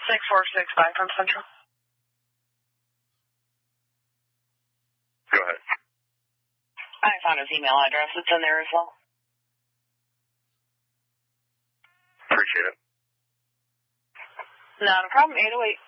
6465 from Central. Go ahead. I found his email address. It's in there as well. Appreciate it. Not a problem. 808.